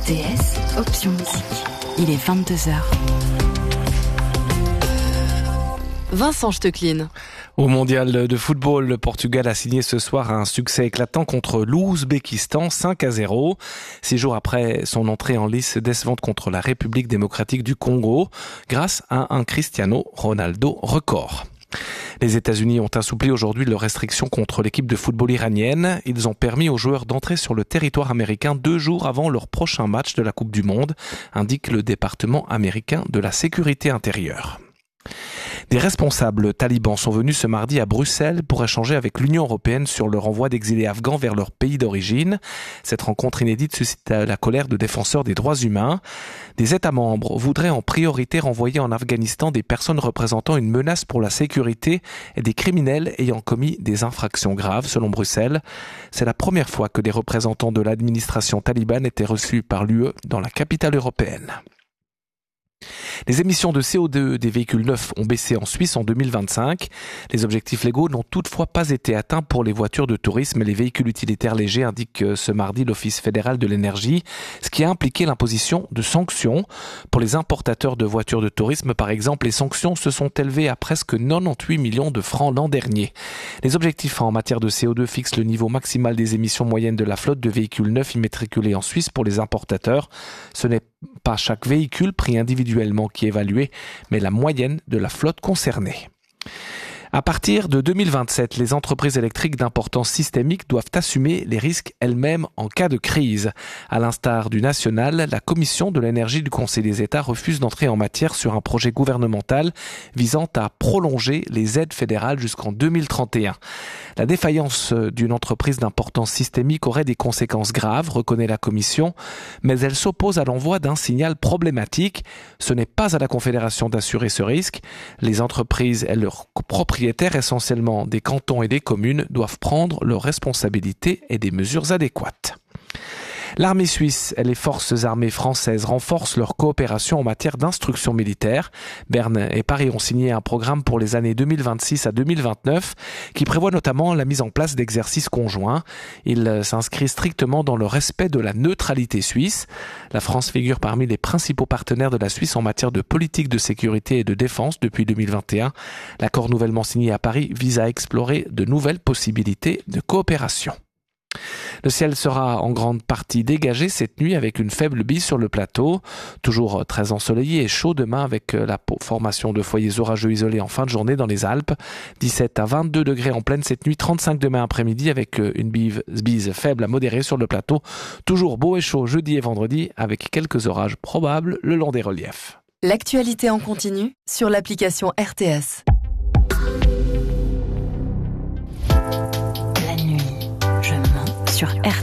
RTS, option musique. Il est 22h. Vincent Stecklin. Au mondial de football, le Portugal a signé ce soir un succès éclatant contre l'Ouzbékistan 5-0. 6 jours après son entrée en lice décevante contre la République démocratique du Congo, grâce à un Cristiano Ronaldo record. Les États-Unis ont assoupli aujourd'hui leurs restrictions contre l'équipe de football iranienne. Ils ont permis aux joueurs d'entrer sur le territoire américain 2 jours avant leur prochain match de la Coupe du Monde, indique le département américain de la sécurité intérieure. Des responsables talibans sont venus ce mardi à Bruxelles pour échanger avec l'Union européenne sur le renvoi d'exilés afghans vers leur pays d'origine. Cette rencontre inédite suscite la colère de défenseurs des droits humains. Des États membres voudraient en priorité renvoyer en Afghanistan des personnes représentant une menace pour la sécurité et des criminels ayant commis des infractions graves, selon Bruxelles. C'est la première fois que des représentants de l'administration talibane étaient reçus par l'UE dans la capitale européenne. Les émissions de CO2 des véhicules neufs ont baissé en Suisse en 2025. Les objectifs légaux n'ont toutefois pas été atteints pour les voitures de tourisme et les véhicules utilitaires légers, indique ce mardi l'Office fédéral de l'énergie, ce qui a impliqué l'imposition de sanctions. Pour les importateurs de voitures de tourisme, par exemple, les sanctions se sont élevées à presque 98 millions de francs l'an dernier. Les objectifs en matière de CO2 fixent le niveau maximal des émissions moyennes de la flotte de véhicules neufs immatriculés en Suisse pour les importateurs. Ce n'est pas chaque véhicule pris individuellement qui est évalué, mais la moyenne de la flotte concernée. À partir de 2027, les entreprises électriques d'importance systémique doivent assumer les risques elles-mêmes en cas de crise. À l'instar du national, la Commission de l'énergie du Conseil des États refuse d'entrer en matière sur un projet gouvernemental visant à prolonger les aides fédérales jusqu'en 2031. La défaillance d'une entreprise d'importance systémique aurait des conséquences graves, reconnaît la Commission, mais elle s'oppose à l'envoi d'un signal problématique. Ce n'est pas à la Confédération d'assurer ce risque. Les entreprises et leurs propriétaires, essentiellement des cantons et des communes, doivent prendre leurs responsabilités et des mesures adéquates. L'armée suisse et les forces armées françaises renforcent leur coopération en matière d'instruction militaire. Berne et Paris ont signé un programme pour les années 2026 à 2029 qui prévoit notamment la mise en place d'exercices conjoints. Il s'inscrit strictement dans le respect de la neutralité suisse. La France figure parmi les principaux partenaires de la Suisse en matière de politique de sécurité et de défense depuis 2021. L'accord nouvellement signé à Paris vise à explorer de nouvelles possibilités de coopération. Le ciel sera en grande partie dégagé cette nuit avec une faible bise sur le plateau. Toujours très ensoleillé et chaud demain avec la formation de foyers orageux isolés en fin de journée dans les Alpes. 17 à 22 degrés en pleine cette nuit, 35 demain après-midi avec une bise faible à modérée sur le plateau. Toujours beau et chaud jeudi et vendredi avec quelques orages probables le long des reliefs. L'actualité en continu sur l'application RTS. Sur